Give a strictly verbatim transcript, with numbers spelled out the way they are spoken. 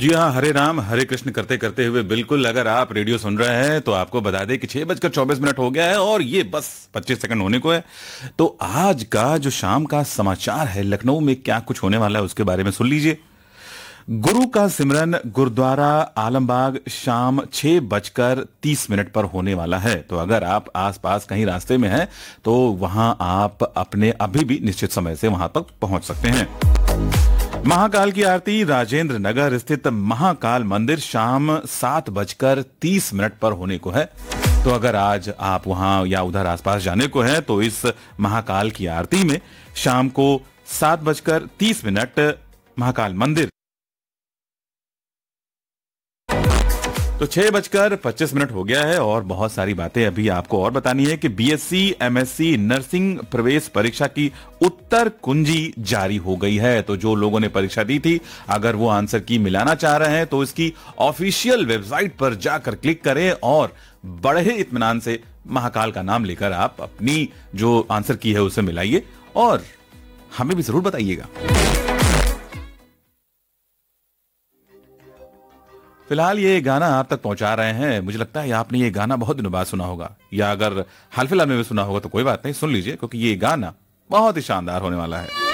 जी हाँ, हरे राम हरे कृष्ण करते करते हुए बिल्कुल अगर आप रेडियो सुन रहे हैं तो आपको बता दें कि छह बजकर चौबीस मिनट हो गया है और ये बस पच्चीस सेकंड होने को है। तो आज का जो शाम का समाचार है, लखनऊ में क्या कुछ होने वाला है उसके बारे में सुन लीजिए। गुरु का सिमरन गुरुद्वारा आलमबाग शाम छह बजकर तीस मिनट पर होने वाला है। तो अगर आप आसपास कहीं रास्ते में हैं तो वहां आप अपने अभी भी निश्चित समय से वहां तक पहुंच सकते हैं। महाकाल की आरती राजेंद्र नगर स्थित महाकाल मंदिर शाम सात बजकर तीस मिनट पर होने को है। तो अगर आज आप वहां या उधर आसपास जाने को है तो इस महाकाल की आरती में शाम को सात बजकर तीस मिनट महाकाल मंदिर। तो छह बजकर पच्चीस मिनट हो गया है और बहुत सारी बातें अभी आपको और बतानी है कि बीएससी एमएससी नर्सिंग प्रवेश परीक्षा की उत्तर कुंजी जारी हो गई है। तो जो लोगों ने परीक्षा दी थी, अगर वो आंसर की मिलाना चाह रहे हैं तो इसकी ऑफिशियल वेबसाइट पर जाकर क्लिक करें और बड़े ही इत्मीनान से महाकाल का नाम लेकर आप अपनी जो आंसर की है उसे मिलाइए और हमें भी जरूर बताइएगा। फिलहाल ये गाना आप तक पहुंचा रहे हैं, मुझे लगता है आपने ये गाना बहुत दिनों बाद सुना होगा या अगर हाल फिलहाल में भी सुना होगा तो कोई बात नहीं, सुन लीजिए क्योंकि ये गाना बहुत ही शानदार होने वाला है।